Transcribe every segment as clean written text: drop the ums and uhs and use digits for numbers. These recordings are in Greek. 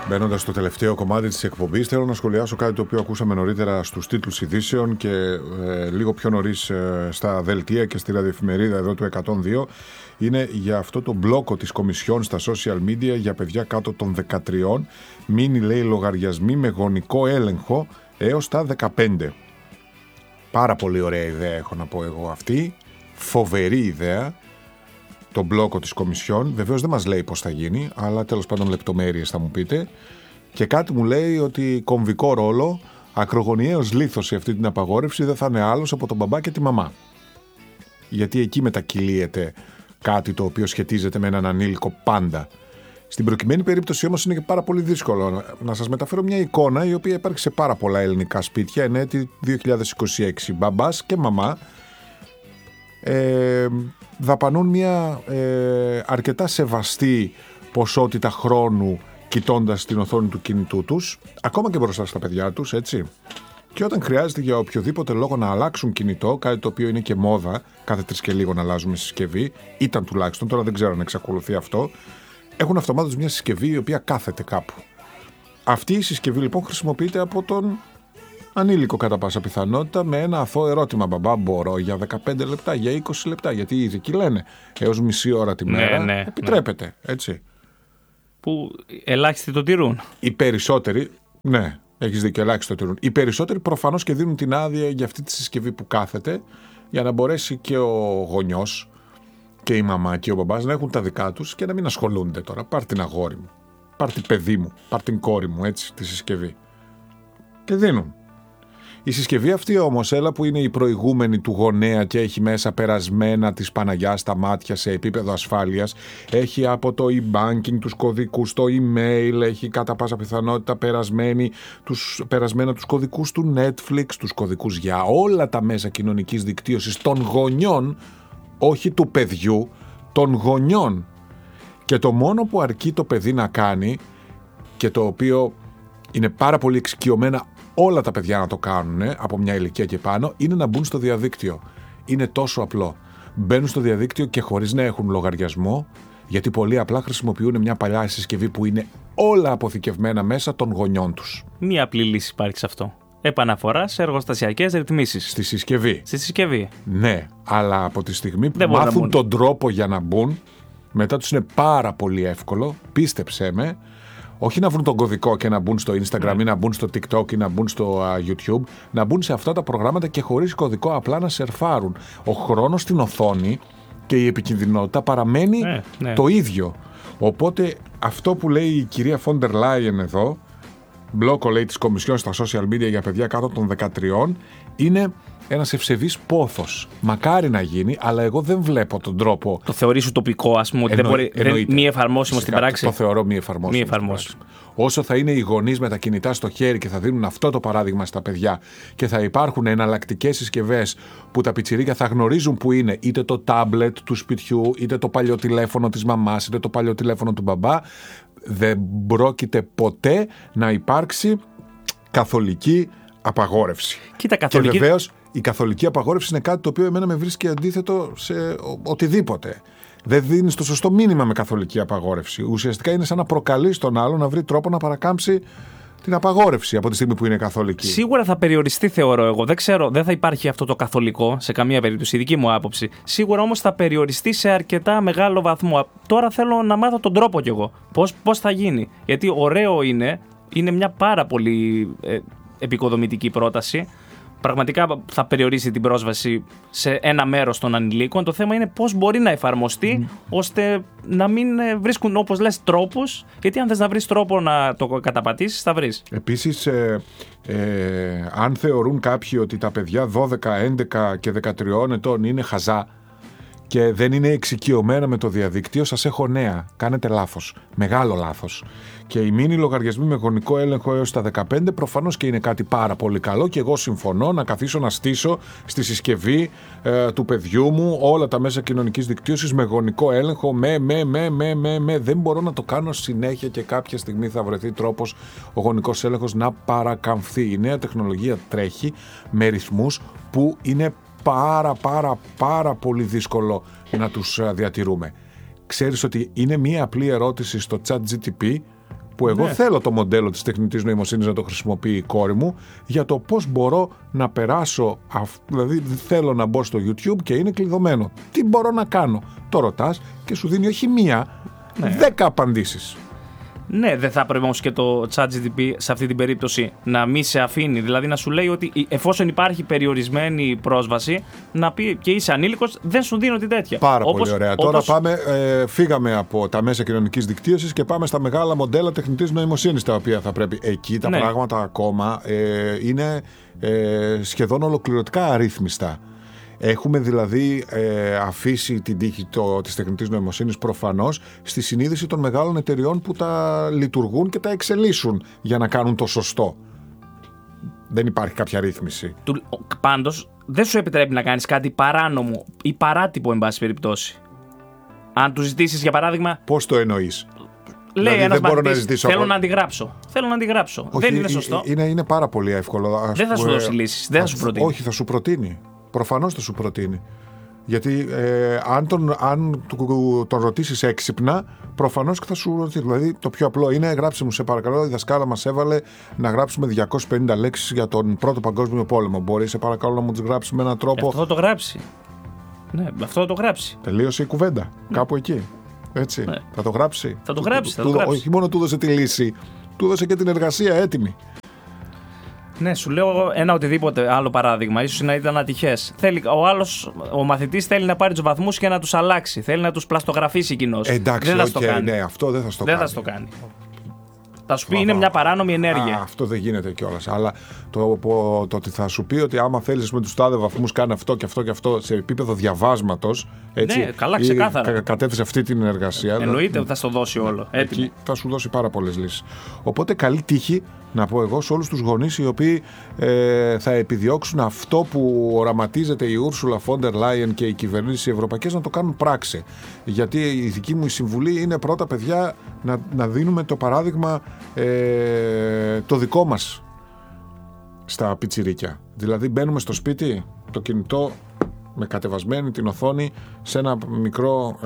Μπαίνοντας στο τελευταίο κομμάτι της εκπομπής, θέλω να σχολιάσω κάτι το οποίο ακούσαμε νωρίτερα στους τίτλους ειδήσεων και λίγο πιο νωρίς στα δελτία και στη ραδιοεφημερίδα εδώ του 102. Είναι για αυτό το μπλόκο της Κομισιόν στα social media για παιδιά κάτω των 13. Μείνει, λέει, λογαριασμοί με γονικό έλεγχο έως τα 15. Πάρα πολύ ωραία ιδέα έχω να πω εγώ αυτή. Φοβερή ιδέα. Το μπλόκο της Κομισιόν. Βεβαίως δεν μας λέει πώς θα γίνει, αλλά τέλος πάντων λεπτομέρειες θα μου πείτε. Και κάτι μου λέει ότι κομβικό ρόλο, ακρογωνιαίος λίθος σε αυτή την απαγόρευση δεν θα είναι άλλος από τον μπαμπά και τη μαμά. Γιατί εκεί μετακυλίεται κάτι το οποίο σχετίζεται με έναν ανήλικο πάντα. Στην προκειμένη περίπτωση όμως είναι και πάρα πολύ δύσκολο. Να σας μεταφέρω μια εικόνα η οποία υπάρχει σε πάρα πολλά ελληνικά σπίτια εν έτη 2026. Μπαμπάς και μαμά δαπανούν μια αρκετά σεβαστή ποσότητα χρόνου κοιτώντας την οθόνη του κινητού τους, ακόμα και μπροστά στα παιδιά τους, έτσι. Και όταν χρειάζεται για οποιοδήποτε λόγο να αλλάξουν κινητό, κάτι το οποίο είναι και μόδα, κάθε 3 και λίγο να αλλάζουμε συσκευή, ήταν τουλάχιστον, τώρα δεν ξέρω αν εξακολουθεί αυτό, έχουν αυτομάτως μια συσκευή η οποία κάθεται κάπου. Αυτή η συσκευή λοιπόν χρησιμοποιείται από τον ανήλικο κατά πάσα πιθανότητα με ένα αθώο ερώτημα. Μπαμπά, μπορώ για 15 λεπτά, για 20 λεπτά, γιατί οι ειδικοί λένε έως μισή ώρα τη μέρα επιτρέπεται, έτσι. Που ελάχιστοι το τηρούν. Οι περισσότεροι, ναι, έχεις δίκιο, ελάχιστοι το τηρούν. Οι περισσότεροι προφανώς και δίνουν την άδεια για αυτή τη συσκευή που κάθεται, για να μπορέσει και ο γονιός και η μαμά και ο μπαμπάς να έχουν τα δικά τους και να μην ασχολούνται τώρα. Πάρ' την αγόρι μου, πάρ' την παιδί μου, πάρ' την κόρη μου, έτσι, τη συσκευή. Και δίνουν. Η συσκευή αυτή όμως, έλα που είναι η προηγούμενη του γονέα και έχει μέσα περασμένα της Παναγιάς στα μάτια σε επίπεδο ασφάλειας, έχει από το e-banking τους κωδικούς, το email, έχει κατά πάσα πιθανότητα περασμένα τους κωδικούς του Netflix, τους κωδικούς για όλα τα μέσα κοινωνικής δικτύωσης των γονιών, όχι του παιδιού, των γονιών. Και το μόνο που αρκεί το παιδί να κάνει, και το οποίο είναι πάρα πολύ εξοικειωμένα όλα τα παιδιά να το κάνουν από μια ηλικία και πάνω, είναι να μπουν στο διαδίκτυο. Είναι τόσο απλό. Μπαίνουν στο διαδίκτυο και χωρίς να έχουν λογαριασμό, γιατί πολύ απλά χρησιμοποιούν μια παλιά συσκευή που είναι όλα αποθηκευμένα μέσα των γονιών τους. Μία απλή λύση υπάρχει σε αυτό. Επαναφορά σε εργοστασιακές ρυθμίσεις. Στη συσκευή. Στη συσκευή. Ναι, αλλά από τη στιγμή που μάθουν τον τρόπο για να μπουν, μετά τους είναι πάρα πολύ εύκολο, πίστεψέ με. Όχι να βρουν τον κωδικό και να μπουν στο Instagram ή να μπουν στο TikTok ή να μπουν στο YouTube, να μπουν σε αυτά τα προγράμματα και χωρίς κωδικό απλά να σερφάρουν. Ο χρόνος στην οθόνη και η επικινδυνότητα παραμένει το ίδιο. Οπότε αυτό που λέει η κυρία Φόντερ Λάιεν εδώ, μπλόκο λέει της Κομισιόν στα social media για παιδιά κάτω των 13, είναι ένας ευσεβής πόθος. Μακάρι να γίνει, αλλά εγώ δεν βλέπω τον τρόπο. Το θεωρείς ουτοπικό, ας πούμε, ότι δεν μπορεί, μη εφαρμόσιμο στην πράξη. Το θεωρώ μη εφαρμόσιμο. Όσο θα είναι οι γονείς με τα κινητά στο χέρι και θα δίνουν αυτό το παράδειγμα στα παιδιά και θα υπάρχουν εναλλακτικές συσκευές που τα πιτσιρίκια θα γνωρίζουν που είναι, είτε το τάμπλετ του σπιτιού, είτε το παλιό τηλέφωνο της μαμάς, είτε το παλιό τηλέφωνο του μπαμπά, δεν πρόκειται ποτέ να υπάρξει καθολική απαγόρευση. Και βεβαίως η καθολική απαγόρευση είναι κάτι το οποίο εμένα με βρίσκει αντίθετο σε οτιδήποτε. Δεν δίνεις το σωστό μήνυμα με καθολική απαγόρευση. Ουσιαστικά είναι σαν να προκαλείς τον άλλο να βρει τρόπο να παρακάμψει την απαγόρευση από τη στιγμή που είναι καθολική. Σίγουρα θα περιοριστεί, θεωρώ εγώ. Δεν ξέρω, δεν θα υπάρχει αυτό το καθολικό σε καμία περίπτωση, η δική μου άποψη. Σίγουρα όμως θα περιοριστεί σε αρκετά μεγάλο βαθμό. Τώρα θέλω να μάθω τον τρόπο κι εγώ. Πώς θα γίνει. Γιατί ωραίο είναι μια πάρα πολύ επικοδομητική πρόταση. Πραγματικά θα περιορίσει την πρόσβαση σε ένα μέρος των ανηλίκων. Το θέμα είναι πώς μπορεί να εφαρμοστεί ώστε να μην βρίσκουν, όπως λες, τρόπους. Γιατί αν θες να βρεις τρόπο να το καταπατήσεις, θα βρεις. Επίσης, αν θεωρούν κάποιοι ότι τα παιδιά 12, 11 και 13 ετών είναι χαζά και δεν είναι εξοικειωμένα με το διαδίκτυο, σας έχω νέα. Κάνετε λάθος. Μεγάλο λάθος. Και οι μίνι λογαριασμοί με γονικό έλεγχο έως τα 15 προφανώς και είναι κάτι πάρα πολύ καλό και εγώ συμφωνώ να καθίσω να στήσω στη συσκευή του παιδιού μου όλα τα μέσα κοινωνικής δικτύωσης με γονικό έλεγχο, δεν μπορώ να το κάνω συνέχεια και κάποια στιγμή θα βρεθεί τρόπος ο γονικός έλεγχος να παρακαμφθεί. Η νέα τεχνολογία τρέχει με ρυθμούς που είναι πάρα πολύ δύσκολο να τους διατηρούμε. Ξέρεις ότι είναι μία απλή ερώτηση στο ChatGPT που εγώ θέλω το μοντέλο της τεχνητής νοημοσύνης να το χρησιμοποιεί η κόρη μου για το πώς μπορώ να περάσω, δηλαδή θέλω να μπω στο YouTube και είναι κλειδωμένο. Τι μπορώ να κάνω? Το ρωτάς και σου δίνει όχι μία, 10 απαντήσεις. Ναι, δεν θα πρέπει όμως και το ChatGPT σε αυτή την περίπτωση να μην σε αφήνει. Δηλαδή να σου λέει ότι εφόσον υπάρχει περιορισμένη πρόσβαση, να πει και είσαι ανήλικος, δεν σου δίνω την τέτοια. Πάρα πολύ ωραία. Τώρα φύγαμε από τα μέσα κοινωνικής δικτύωσης και πάμε στα μεγάλα μοντέλα τεχνητής νοημοσύνης, τα οποία θα πρέπει. Εκεί τα πράγματα ακόμα είναι σχεδόν ολοκληρωτικά αρρύθμιστα. Έχουμε δηλαδή αφήσει την τύχη της τεχνητής νοημοσύνης προφανώς στη συνείδηση των μεγάλων εταιριών που τα λειτουργούν και τα εξελίσσουν για να κάνουν το σωστό. Δεν υπάρχει κάποια ρύθμιση. Πάντως δεν σου επιτρέπει να κάνεις κάτι παράνομο ή παράτυπο, εν πάση περιπτώσει. Αν του ζητήσεις για παράδειγμα. Πώς το εννοείς? Λέει ένας μαθητής, θέλω να αντιγράψω. Όχι, δεν είναι σωστό. Είναι πάρα πολύ εύκολο. Δεν θα σου δώσει λύσεις. Δεν θα σου προτείνει. Όχι, θα σου προτείνει. Προφανώς θα σου προτείνει. Γιατί αν τον ρωτήσεις έξυπνα, προφανώς και θα σου ρωτήσει. Δηλαδή, το πιο απλό είναι γράψε μου, σε παρακαλώ, η δασκάλα μας έβαλε να γράψουμε 250 λέξεις για τον Πρώτο Παγκόσμιο Πόλεμο. Μπορεί, σε παρακαλώ, να μου τις γράψει με έναν τρόπο. Αυτό θα το γράψει. Ναι, αυτό θα το γράψει. Τελείωσε η κουβέντα. Κάπου εκεί. Έτσι. Ναι. Θα το γράψει. Θα το γράψει. Όχι μόνο του δώσε τη λύση, του δώσε και την εργασία έτοιμη. Ναι, σου λέω ένα οτιδήποτε άλλο παράδειγμα, ίσως να ήταν ατυχές. Ο μαθητής θέλει να πάρει τους βαθμούς και να τους αλλάξει. Θέλει να τους πλαστογραφήσει εκείνος. Εντάξει, δεν θα το κάνει. Ναι, αυτό δεν θα στο κάνει. Δεν θα το κάνει. Θα σου πει είναι μια παράνομη ενέργεια. Αυτό δεν γίνεται κιόλας. Αλλά το ότι θα σου πει ότι άμα θέλεις με τους τάδε βαθμούς κάνει αυτό και αυτό και αυτό σε επίπεδο διαβάσματος. Έτσι, ναι, καλά, ξεκάθαρα. Κατέθεσε αυτή την εργασία. Εννοείται ότι θα στο δώσει όλο. Εκεί θα σου δώσει πάρα πολλές λύσεις. Οπότε καλή τύχη, να πω εγώ, σε όλους τους γονείς οι οποίοι θα επιδιώξουν αυτό που οραματίζεται η Ursula von der Leyen και οι κυβερνήσεις ευρωπαϊκές να το κάνουν πράξη. Γιατί η δική μου συμβουλή είναι πρώτα, παιδιά, να δίνουμε το παράδειγμα το δικό μας στα πιτσιρίκια. Δηλαδή μπαίνουμε στο σπίτι, το κινητό με κατεβασμένη την οθόνη σε ένα μικρό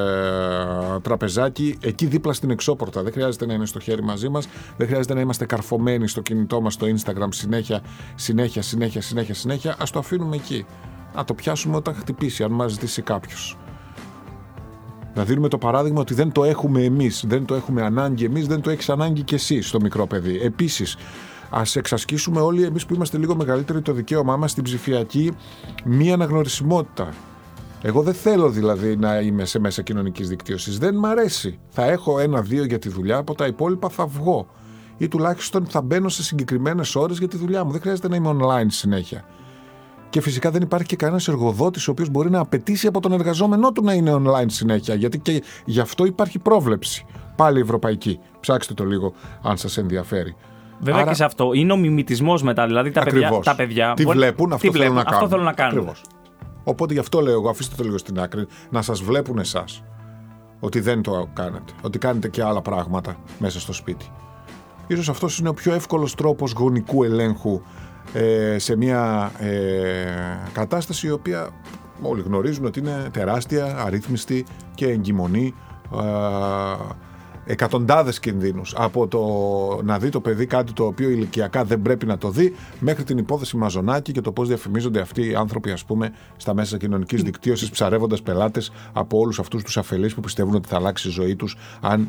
τραπεζάκι εκεί δίπλα στην εξώπορτα. Δεν χρειάζεται να είναι στο χέρι μαζί μας, δεν χρειάζεται να είμαστε καρφωμένοι στο κινητό μας στο Instagram συνέχεια. Ας το αφήνουμε εκεί. Να το πιάσουμε όταν χτυπήσει, αν μας ζητήσει κάποιος. Να δίνουμε το παράδειγμα ότι δεν το έχουμε εμείς, δεν το έχουμε ανάγκη εμείς, δεν το έχεις ανάγκη κι εσύ στο μικρό παιδί. Επίσης, ας εξασκήσουμε όλοι εμείς που είμαστε λίγο μεγαλύτεροι το δικαίωμά μας στην ψηφιακή μη αναγνωρισιμότητα. Εγώ δεν θέλω δηλαδή να είμαι σε μέσα κοινωνικής δικτύωσης. Δεν μ' αρέσει. Θα έχω 1-2 για τη δουλειά, από τα υπόλοιπα θα βγω. Ή τουλάχιστον θα μπαίνω σε συγκεκριμένες ώρες για τη δουλειά μου. Δεν χρειάζεται να είμαι online συνέχεια. Και φυσικά δεν υπάρχει και κανένας εργοδότης ο οποίος μπορεί να απαιτήσει από τον εργαζόμενό του να είναι online συνέχεια. Γιατί και γι' αυτό υπάρχει πρόβλεψη. Πάλι ευρωπαϊκή. Ψάξτε το λίγο αν σας ενδιαφέρει. Βέβαια. Άρα, και σε αυτό είναι ο μιμητισμός μετά. Δηλαδή τα παιδιά τι βλέπουν, αυτό θέλουν να κάνουν. Θέλουν να κάνουν. Ακριβώς. Οπότε γι' αυτό λέω εγώ, αφήστε το λίγο στην άκρη, να σας βλέπουν εσάς ότι δεν το κάνετε. Ότι κάνετε και άλλα πράγματα μέσα στο σπίτι. Ίσως αυτός είναι ο πιο εύκολος τρόπος γονικού ελέγχου σε μια κατάσταση η οποία όλοι γνωρίζουν ότι είναι τεράστια, αρρύθμιστη και εγκυμονή εκατοντάδες κινδύνους, από το να δει το παιδί κάτι το οποίο ηλικιακά δεν πρέπει να το δει, μέχρι την υπόθεση Μαζονάκη και το πώς διαφημίζονται αυτοί οι άνθρωποι, ας πούμε, στα μέσα κοινωνικής δικτύωσης, ψαρεύοντας πελάτες από όλους αυτούς τους αφελείς που πιστεύουν ότι θα αλλάξει η ζωή τους αν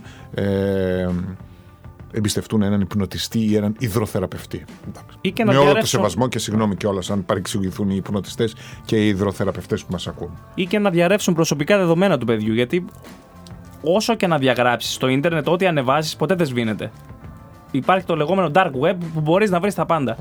εμπιστευτούν έναν υπνοτιστή ή έναν υδροθεραπευτή. Με όλο το σεβασμό και συγγνώμη κιόλας αν παρεξηγηθούν οι υπνοτιστές και οι υδροθεραπευτές που μας ακούν. Ή και να διαρρεύσουν προσωπικά δεδομένα του παιδιού, γιατί όσο και να διαγράψεις στο ίντερνετ, ό,τι ανεβάζεις ποτέ δεν σβήνεται. Υπάρχει το λεγόμενο dark web που μπορείς να βρεις τα πάντα.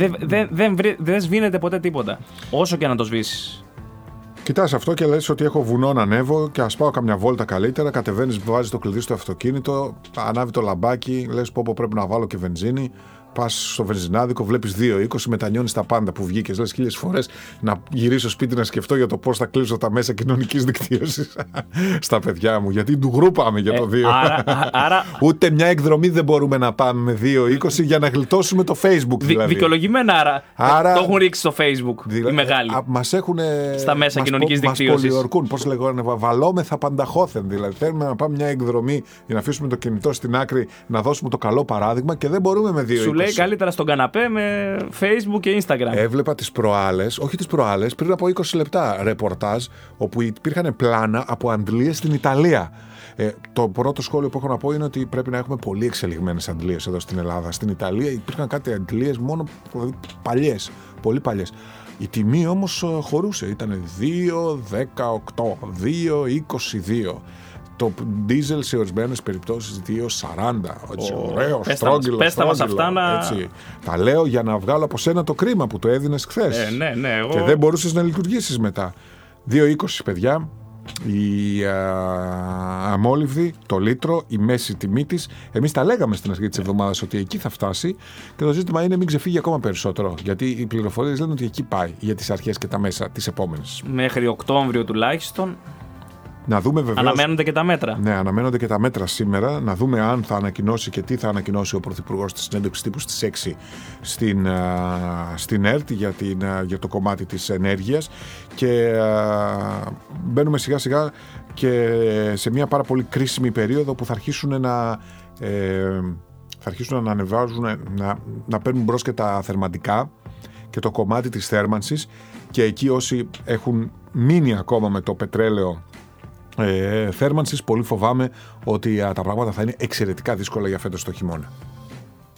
Δεν σβήνεται ποτέ τίποτα, όσο και να το σβήσεις. Κοιτάς αυτό και λες ότι έχω βουνό να ανέβω και ας πάω καμιά βόλτα καλύτερα. Κατεβαίνεις, βάζεις το κλειδί στο αυτοκίνητο, ανάβει το λαμπάκι, λες πω πρέπει να βάλω και βενζίνη. πας στο βενζινάδικο, βλέπεις 2,20, μετανιώνεις τα πάντα που βγήκες. Λες 1000 φορές να γυρίσω σπίτι να σκεφτώ για το πώς θα κλείσω τα μέσα κοινωνικής δικτύωσης στα παιδιά μου. Γιατί ντουγρού πάμε για το 2. Άρα... Ούτε μια εκδρομή δεν μπορούμε να πάμε με 2,20 για να γλιτώσουμε το Facebook. Δηλαδή. Δικαιολογημένα άρα το έχουν ρίξει στο Facebook οι μεγάλοι. Μας έχουν. Στα μέσα κοινωνικής δικτύωσης. Μας πολιορκούν. Πώς λέγανε, βαλόμεθα πανταχώθεν. Δηλαδή θέλουμε να πάμε μια εκδρομή για να αφήσουμε το κινητό στην άκρη, να δώσουμε το καλό παράδειγμα και δεν μπορούμε με 2,20. Σου λέει καλύτερα στον καναπέ με Facebook και Instagram. Έβλεπα τις προάλλες, πριν από 20 λεπτά ρεπορτάζ, όπου υπήρχαν πλάνα από αντλίες στην Ιταλία. Το πρώτο σχόλιο που έχω να πω είναι ότι πρέπει να έχουμε πολύ εξελιγμένες αντλίες εδώ στην Ελλάδα. Στην Ιταλία υπήρχαν κάτι αντλίες μόνο παλιές, πολύ παλιές. Η τιμή όμως χωρούσε, ήταν 2,18, 2,22. Το ντίζελ σε ορισμένες περιπτώσεις 2,40. Ωραίο, στρόγγυλο. Πες τα μας αυτά να... Έτσι. Τα λέω για να βγάλω από σένα το κρίμα που το έδινες χθες. Ναι, εγώ... Και δεν μπορούσες να λειτουργήσεις μετά. 2,20 παιδιά. Η αμόλυβδη, το λίτρο, η μέση τιμή της. Εμείς τα λέγαμε στην αρχή της εβδομάδας ότι εκεί θα φτάσει. Και το ζήτημα είναι μην ξεφύγει ακόμα περισσότερο. Γιατί οι πληροφορίες λένε ότι εκεί πάει για τις αρχές και τα μέσα τις επόμενες. Μέχρι Οκτώβριο τουλάχιστον. Να δούμε βεβαίως. Αναμένονται και τα μέτρα. Ναι, αναμένονται και τα μέτρα σήμερα. Να δούμε αν θα ανακοινώσει και τι θα ανακοινώσει ο Πρωθυπουργός στη συνέντευξη τύπου στις 6 στην ΕΡΤ για το κομμάτι της ενέργειας. Και μπαίνουμε σιγά σιγά και σε μια πάρα πολύ κρίσιμη περίοδο που θα αρχίσουν να ανεβάζουν, να παίρνουν μπρος και τα θερμαντικά και το κομμάτι της θέρμανσης. Και εκεί όσοι έχουν μείνει ακόμα με το πετρέλαιο θέρμανσης, πολύ φοβάμαι ότι τα πράγματα θα είναι εξαιρετικά δύσκολα για φέτος το χειμώνα.